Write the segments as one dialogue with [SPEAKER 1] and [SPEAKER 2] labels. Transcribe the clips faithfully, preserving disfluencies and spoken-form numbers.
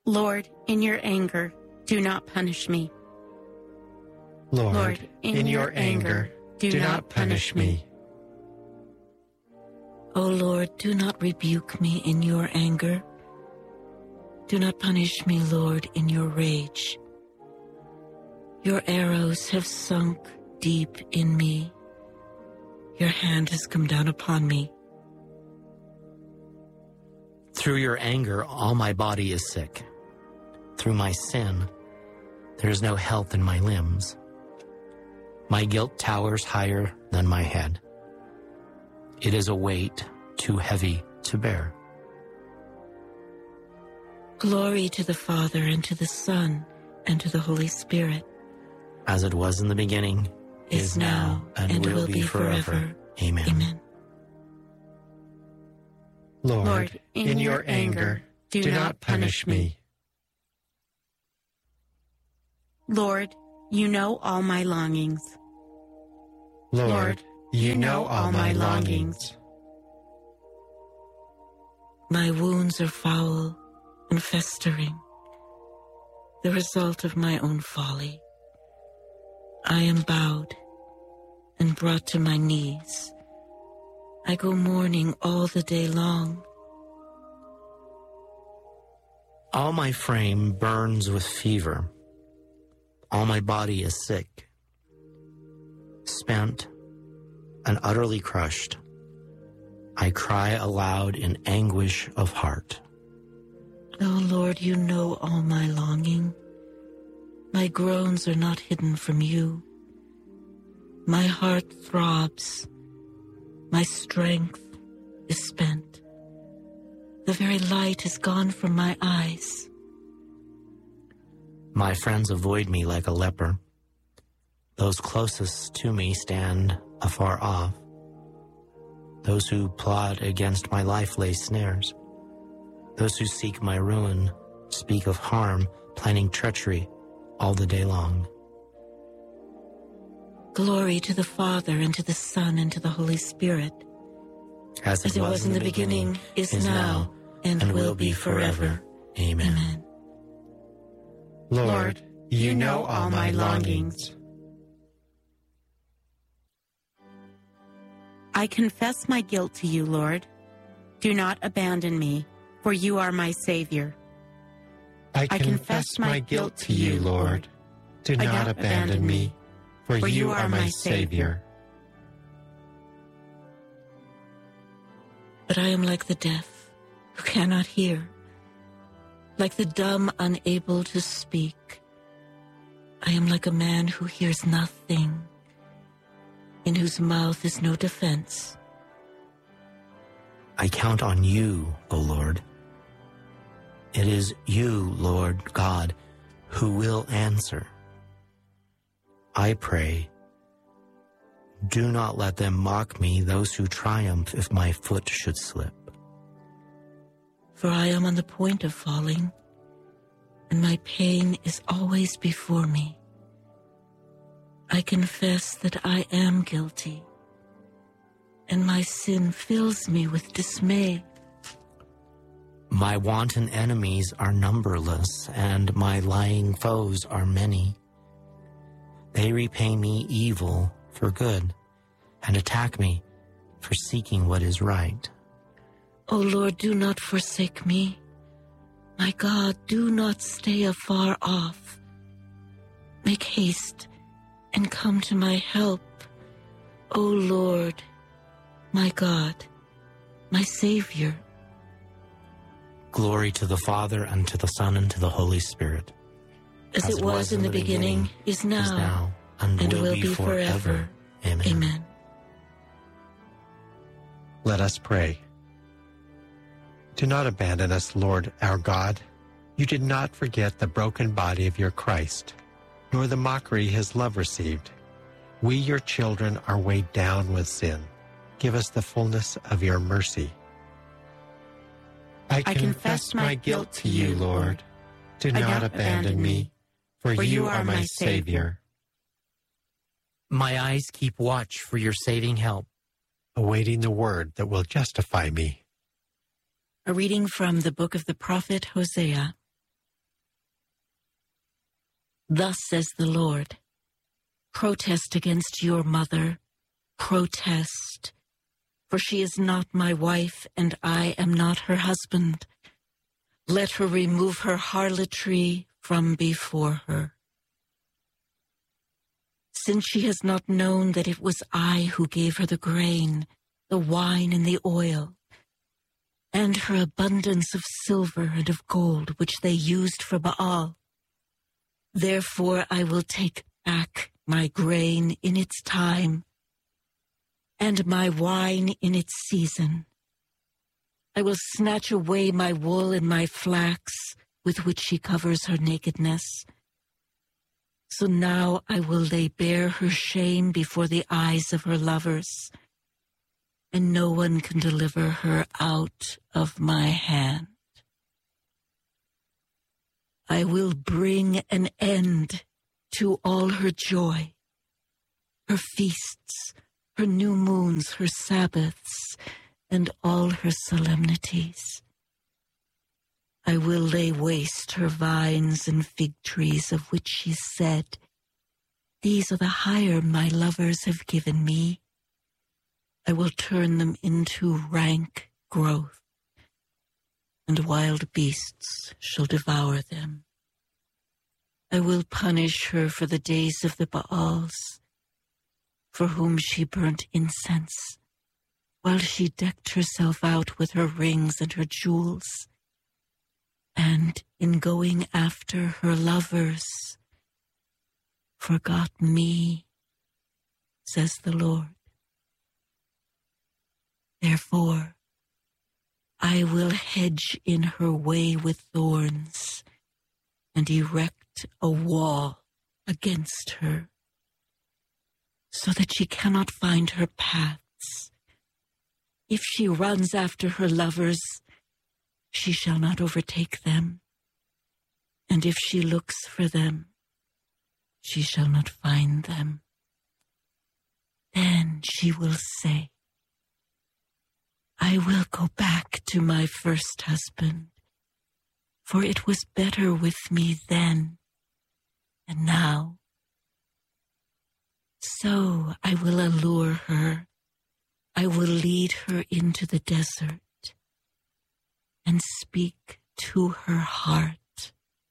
[SPEAKER 1] Lord, in your anger, do not punish me.
[SPEAKER 2] Lord,
[SPEAKER 1] Lord, in,
[SPEAKER 2] in
[SPEAKER 1] your,
[SPEAKER 2] your anger, do, do not punish me.
[SPEAKER 3] O Lord, do not rebuke me in your anger. Do not punish me, Lord, in your rage. Your arrows have sunk deep in me. Your hand has come down upon me.
[SPEAKER 4] Through your anger, all my body is sick. Through my sin, there is no health in my limbs. My guilt towers higher than my head. It is a weight too heavy to bear.
[SPEAKER 3] Glory to the Father, and to the Son, and to the Holy Spirit.
[SPEAKER 4] As it was in the beginning,
[SPEAKER 3] is,
[SPEAKER 4] is
[SPEAKER 3] now,
[SPEAKER 4] now, and,
[SPEAKER 3] and
[SPEAKER 4] will,
[SPEAKER 3] will
[SPEAKER 4] be,
[SPEAKER 3] be
[SPEAKER 4] forever.
[SPEAKER 3] forever.
[SPEAKER 4] Amen.
[SPEAKER 3] Amen.
[SPEAKER 2] Lord,
[SPEAKER 1] Lord, in,
[SPEAKER 2] in
[SPEAKER 1] your,
[SPEAKER 2] your anger,
[SPEAKER 1] do,
[SPEAKER 2] do
[SPEAKER 1] not
[SPEAKER 2] not punish me.
[SPEAKER 1] Lord, you know all my longings.
[SPEAKER 2] Lord, you know all my longings.
[SPEAKER 3] My wounds are foul and festering, the result of my own folly. I am bowed and brought to my knees. I go mourning all the day long.
[SPEAKER 4] All my frame burns with fever. All my body is sick. Spent and utterly crushed, I cry aloud in anguish of heart.
[SPEAKER 3] Oh Lord, you know all my longing. My groans are not hidden from you. My heart throbs. My strength is spent. The very light is gone from my eyes.
[SPEAKER 4] My friends avoid me like a leper. Those closest to me stand afar off. Those who plot against my life lay snares. Those who seek my ruin speak of harm, planning treachery all the day long.
[SPEAKER 3] Glory to the Father, and to the Son, and to the Holy Spirit.
[SPEAKER 4] As it,
[SPEAKER 3] As it was, was in the beginning, beginning is, is now, and, and will be forever.
[SPEAKER 4] Amen.
[SPEAKER 3] Amen.
[SPEAKER 2] Lord, you know all my longings.
[SPEAKER 1] I confess my guilt to you, Lord. Do not abandon me, for you are my Savior.
[SPEAKER 2] I confess my guilt to you, Lord. Do not abandon me, for you are my Savior.
[SPEAKER 3] But I am like the deaf, who cannot hear, like the dumb unable to speak. I am like a man who hears nothing, in whose mouth is no defense.
[SPEAKER 4] I count on you, O Lord. It is you, Lord God, who will answer. I pray, do not let them mock me, those who triumph if my foot should slip.
[SPEAKER 3] For I am on the point of falling, and my pain is always before me. I confess that I am guilty, and my sin fills me with dismay.
[SPEAKER 4] My wanton enemies are numberless, and my lying foes are many. They repay me evil for good, and attack me for seeking what is right.
[SPEAKER 3] O Lord, do not forsake me. My God, do not stay afar off. Make haste and come to my help. O Lord, my God, my Savior.
[SPEAKER 4] Glory to the Father, and to the Son, and to the Holy Spirit.
[SPEAKER 3] As, As it, it was, was in the beginning, beginning is, now,
[SPEAKER 4] is now, and,
[SPEAKER 3] and
[SPEAKER 4] will,
[SPEAKER 3] will
[SPEAKER 4] be,
[SPEAKER 3] be
[SPEAKER 4] forever.
[SPEAKER 3] forever.
[SPEAKER 4] Amen.
[SPEAKER 3] Amen.
[SPEAKER 2] Let us pray. Do not abandon us, Lord our God. You did not forget the broken body of your Christ, nor the mockery his love received. We, your children, are weighed down with sin. Give us the fullness of your mercy. I,
[SPEAKER 1] I confess my guilt to you, Lord.
[SPEAKER 2] Do not abandon me, for you are my Savior.
[SPEAKER 4] My eyes keep watch for your saving help,
[SPEAKER 2] awaiting the word that will justify me.
[SPEAKER 3] A reading from the book of the prophet Hosea. Thus says the Lord, protest against your mother, protest, for she is not my wife, and I am not her husband. Let her remove her harlotry from before her. Since she has not known that it was I who gave her the grain, the wine and the oil, and her abundance of silver and of gold, which they used for Baal. Therefore I will take back my grain in its time, and my wine in its season. I will snatch away my wool and my flax, with which she covers her nakedness. So now I will lay bare her shame before the eyes of her lovers, and no one can deliver her out of my hand. I will bring an end to all her joy, her feasts, her new moons, her Sabbaths, and all her solemnities. I will lay waste her vines and fig trees, of which she said, these are the hire my lovers have given me. I will turn them into rank growth, and wild beasts shall devour them. I will punish her for the days of the Baals, for whom she burnt incense, while she decked herself out with her rings and her jewels, and in going after her lovers, forgot me, says the Lord. Therefore, I will hedge in her way with thorns, and erect a wall against her, so that she cannot find her paths. If she runs after her lovers, she shall not overtake them, and if she looks for them, she shall not find them. Then she will say, I will go back to my first husband, for it was better with me then and now. So I will allure her, I will lead her into the desert and speak to her heart.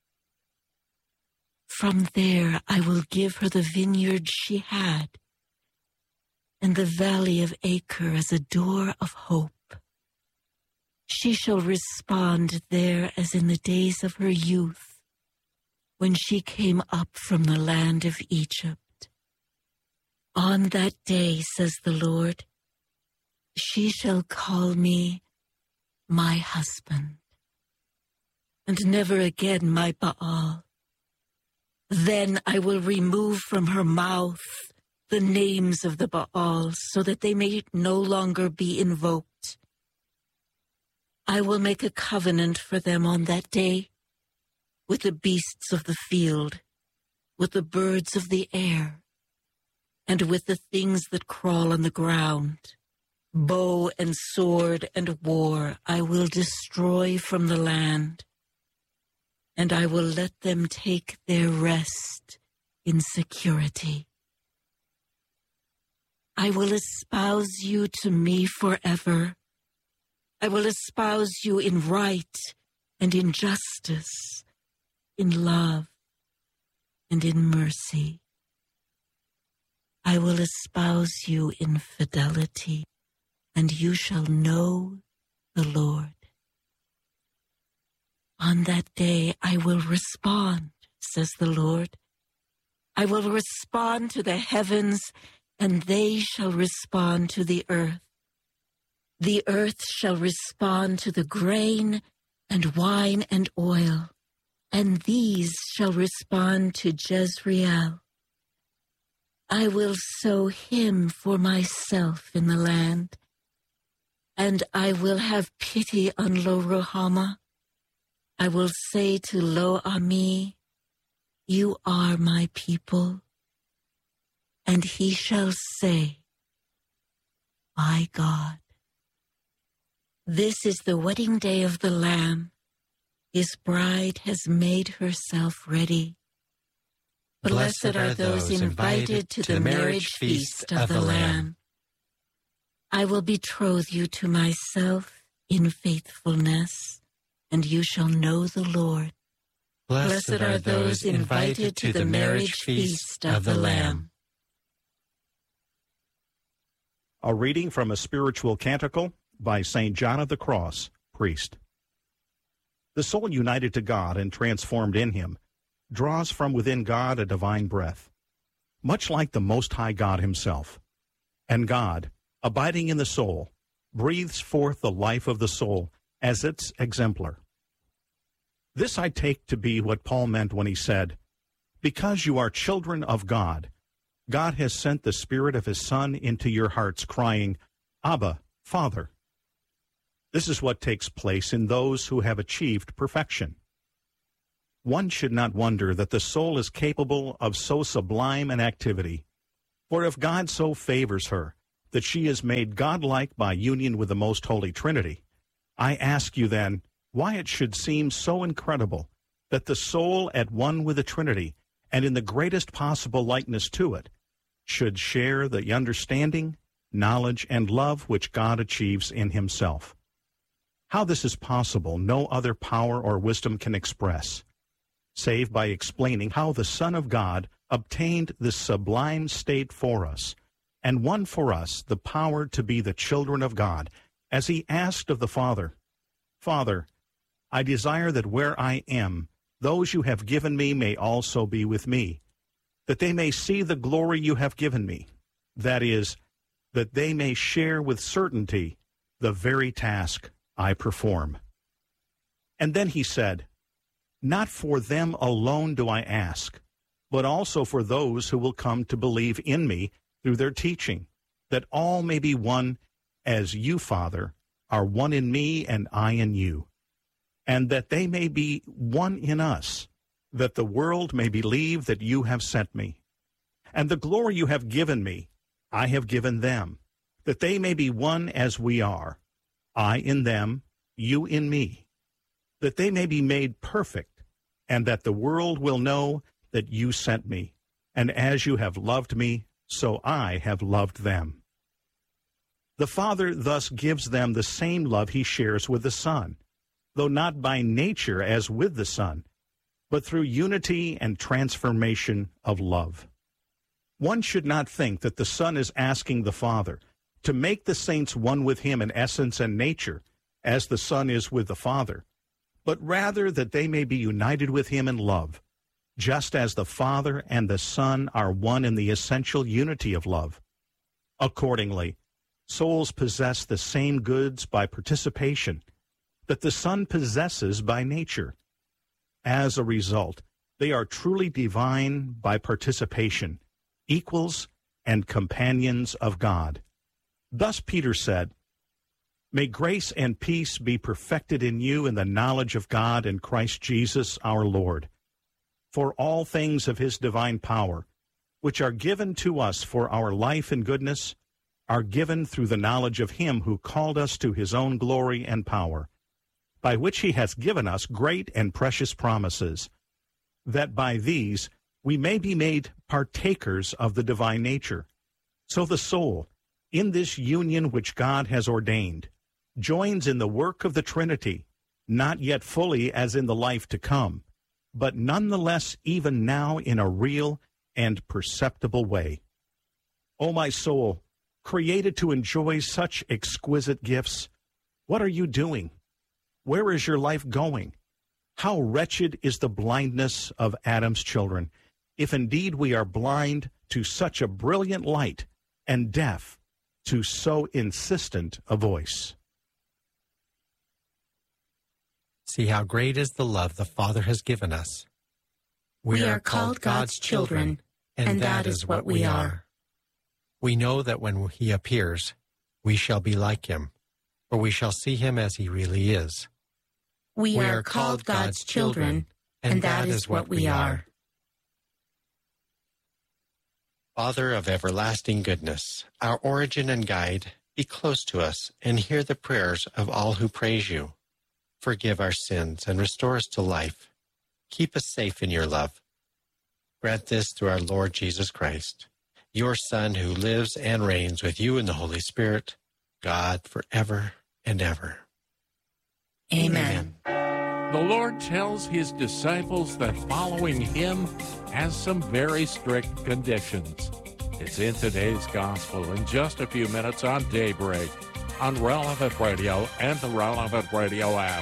[SPEAKER 3] From there I will give her the vineyard she had, and the valley of Acre as a door of hope. She shall respond there as in the days of her youth, when she came up from the land of Egypt. On that day, says the Lord, she shall call me my husband, and never again my Baal. Then I will remove from her mouth the names of the Baals, so that they may no longer be invoked. I will make a covenant for them on that day with the beasts of the field, with the birds of the air, and with the things that crawl on the ground. Bow and sword and war I will destroy from the land, and I will let them take their rest in security. I will espouse you to me forever. I will espouse you in right and in justice, in love and in mercy. I will espouse you in fidelity, and you shall know the Lord. On that day I will respond, says the Lord. I will respond to the heavens, and they shall respond to the earth. The earth shall respond to the grain and wine and oil, and these shall respond to Jezreel. I will sow him for myself in the land, and I will have pity on Lo Ruhamah. I will say to Lo Ami, you are my people, and he shall say, my God. This is the wedding day of the Lamb. His bride has made herself ready. Blessed are those invited to the marriage feast of the Lamb. I will betroth you to myself in faithfulness, and you shall know the Lord. Blessed are those invited to the marriage feast of the Lamb.
[SPEAKER 5] A reading from a spiritual canticle by Saint John of the Cross, priest. The soul united to God and transformed in him draws from within God a divine breath, much like the Most High God himself. And God, abiding in the soul, breathes forth the life of the soul as its exemplar. This I take to be what Paul meant when he said, "Because you are children of God, God has sent the Spirit of his Son into your hearts, crying, 'Abba, Father.' This is what takes place in those who have achieved perfection. One should not wonder that the soul is capable of so sublime an activity. For if God so favors her that she is made godlike by union with the Most Holy Trinity, I ask you then why it should seem so incredible that the soul at one with the Trinity and in the greatest possible likeness to it should share the understanding, knowledge, and love which God achieves in himself. How this is possible no other power or wisdom can express, save by explaining how the Son of God obtained this sublime state for us, and won for us the power to be the children of God, as he asked of the Father, 'Father, I desire that where I am, those you have given me may also be with me, that they may see the glory you have given me, that is, that they may share with certainty the very task I perform.' And then he said, 'Not for them alone do I ask, but also for those who will come to believe in me through their teaching, that all may be one as you, Father, are one in me and I in you, and that they may be one in us, that the world may believe that you have sent me. And the glory you have given me, I have given them, that they may be one as we are, I in them, you in me, that they may be made perfect, and that the world will know that you sent me, and as you have loved me, so I have loved them.' The Father thus gives them the same love he shares with the Son, though not by nature as with the Son, but through unity and transformation of love. One should not think that the Son is asking the Father to make the saints one with him in essence and nature, as the Son is with the Father, but rather that they may be united with him in love, just as the Father and the Son are one in the essential unity of love. Accordingly, souls possess the same goods by participation that the Son possesses by nature. As a result, they are truly divine by participation, equals and companions of God. Thus Peter said, 'May grace and peace be perfected in you in the knowledge of God and Christ Jesus our Lord. For all things of his divine power, which are given to us for our life and goodness, are given through the knowledge of him who called us to his own glory and power, by which he has given us great and precious promises, that by these we may be made partakers of the divine nature. So the soul, in this union which God has ordained, joins in the work of the Trinity, not yet fully as in the life to come, but nonetheless even now in a real and perceptible way. O my soul, created to enjoy such exquisite gifts, what are you doing? Where is your life going? How wretched is the blindness of Adam's children, if indeed we are blind to such a brilliant light and deaf to so insistent a voice.
[SPEAKER 2] See how great is the love the Father has given us.
[SPEAKER 1] We are called God's children, and that is what we are.
[SPEAKER 2] We know that when he appears, we shall be like him, for we shall see him as he really is.
[SPEAKER 1] We are called God's children, and that is what we are.
[SPEAKER 2] Father of everlasting goodness, our origin and guide, be close to us and hear the prayers of all who praise you. Forgive our sins and restore us to life. Keep us safe in your love. Grant this through our Lord Jesus Christ, your Son, who lives and reigns with you in the Holy Spirit, God, forever and ever.
[SPEAKER 1] Amen.
[SPEAKER 2] Amen.
[SPEAKER 6] The Lord tells his disciples that following him has some very strict conditions. It's in today's gospel in just a few minutes on Daybreak, on Relevant Radio and the Relevant Radio app.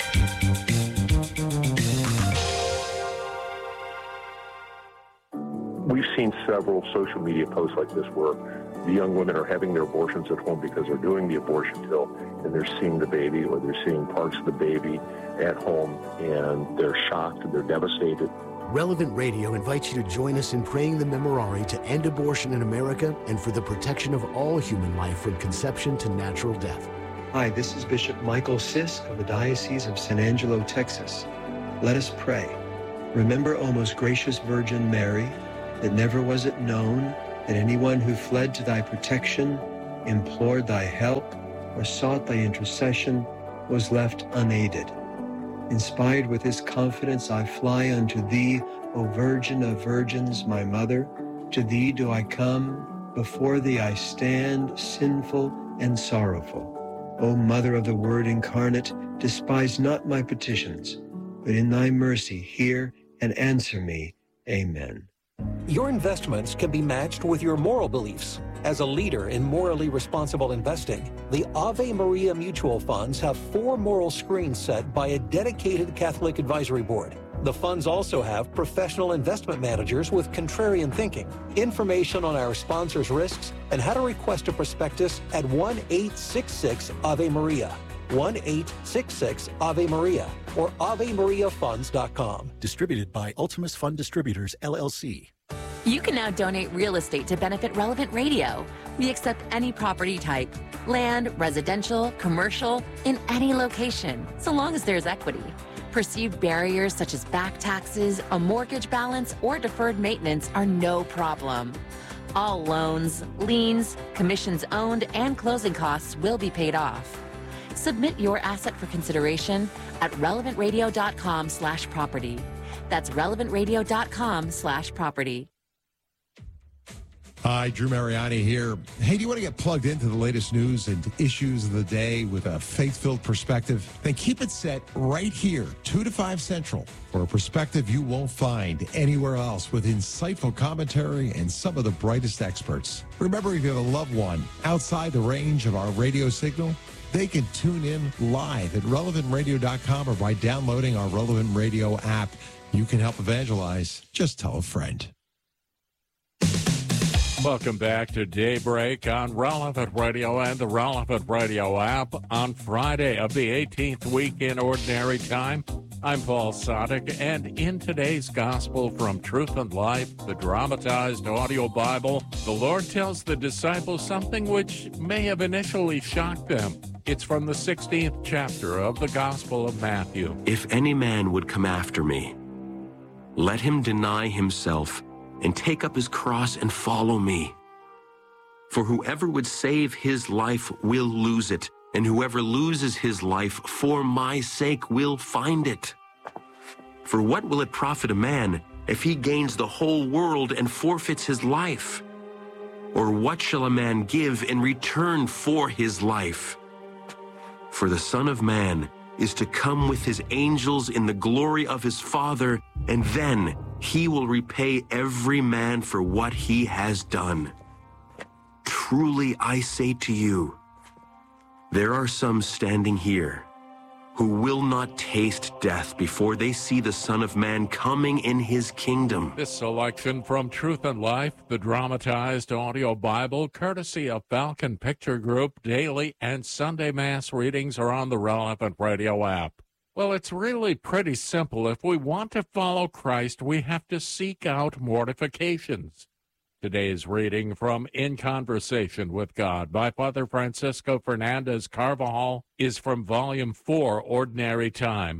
[SPEAKER 7] We've seen several social media posts like this where the young women are having their abortions at home because they're doing the abortion pill and they're seeing the baby or they're seeing parts of the baby at home and they're shocked and they're devastated.
[SPEAKER 8] Relevant Radio invites you to join us in praying the Memorare to end abortion in America and for the protection of all human life from conception to natural death.
[SPEAKER 9] Hi, this is Bishop Michael Sisk of the Diocese of San Angelo, Texas. Let us pray. Remember, O most gracious Virgin Mary, that never was it known that anyone who fled to thy protection, implored thy help, or sought thy intercession was left unaided. Inspired with this confidence, I fly unto thee, O Virgin of Virgins, my Mother. To thee do I come, before thee I stand, sinful and sorrowful. O Mother of the Word incarnate, despise not my petitions, but in thy mercy hear and answer me. Amen.
[SPEAKER 10] Your investments can be matched with your moral beliefs. As a leader in morally responsible investing, the Ave Maria Mutual Funds have four moral screens set by a dedicated Catholic advisory board. The funds also have professional investment managers with contrarian thinking. Information on our sponsors' risks and how to request a prospectus at one eight six six Ave Maria. one eight six six Ave Maria or ave maria funds dot com.
[SPEAKER 11] Distributed by Ultimus Fund Distributors, L L C.
[SPEAKER 12] You can now donate real estate to benefit Relevant Radio. We accept any property type, land, residential, commercial, in any location, so long as there's equity. Perceived barriers such as back taxes, a mortgage balance, or deferred maintenance are no problem. All loans, liens, commissions owned, and closing costs will be paid off. Submit your asset for consideration at relevant radio dot com slash property. That's relevant radio dot com slash property.
[SPEAKER 13] Hi, Drew Mariani here. Hey, do you want to get plugged into the latest news and issues of the day with a faith-filled perspective? Then keep it set right here, two to five Central, for a perspective you won't find anywhere else with insightful commentary and some of the brightest experts. Remember, if you have a loved one outside the range of our radio signal, they can tune in live at relevant radio dot com or by downloading our Relevant Radio app. You can help evangelize. Just tell a friend.
[SPEAKER 6] Welcome back to Daybreak on Relevant Radio and the Relevant Radio app on Friday of the eighteenth week in Ordinary Time. I'm Paul Sadek, and in today's Gospel from Truth and Life, the dramatized audio Bible, the Lord tells the disciples something which may have initially shocked them. It's from the sixteenth chapter of the Gospel of Matthew.
[SPEAKER 14] If any man would come after me, let him deny himself and take up his cross and follow me. For whoever would save his life will lose it, and whoever loses his life for my sake will find it. For what will it profit a man if he gains the whole world and forfeits his life? Or what shall a man give in return for his life? For the Son of Man is to come with his angels in the glory of his Father, and then he will repay every man for what he has done. Truly I say to you, there are some standing here who will not taste death before they see the Son of Man coming in his kingdom.
[SPEAKER 6] This selection from Truth and Life, the dramatized audio Bible, courtesy of Falcon Picture Group, daily and Sunday Mass readings are on the Relevant Radio app. Well, it's really pretty simple. If we want to follow Christ, we have to seek out mortifications. Today's reading from In Conversation with God by Father Francisco Fernandez Carvajal is from Volume four, Ordinary Time.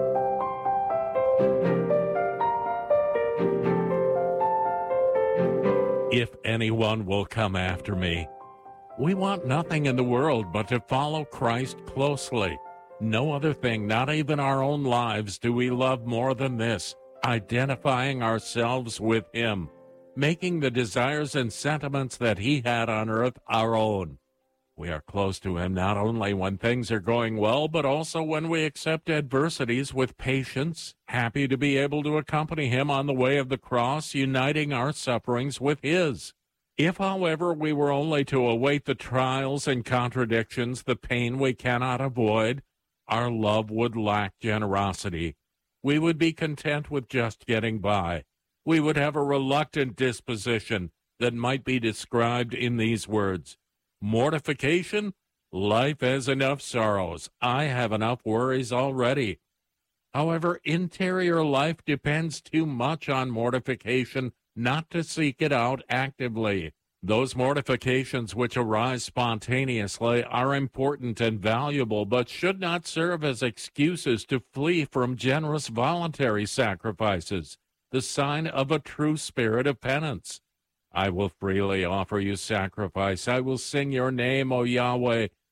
[SPEAKER 6] If anyone will come after me, we want nothing in the world but to follow Christ closely. No other thing, not even our own lives, do we love more than this, identifying ourselves with him, making the desires and sentiments that he had on earth our own. We are close to him not only when things are going well, but also when we accept adversities with patience, happy to be able to accompany him on the way of the cross, uniting our sufferings with his. If, however, we were only to await the trials and contradictions, the pain we cannot avoid, our love would lack generosity. We would be content with just getting by. We would have a reluctant disposition that might be described in these words: mortification? Life has enough sorrows. I have enough worries already. However, interior life depends too much on mortification not to seek it out actively. Those mortifications which arise spontaneously are important and valuable, but should not serve as excuses to flee from generous voluntary sacrifices, the sign of a true spirit of penance. I will freely offer you sacrifice. I will sing your name, O Yahweh.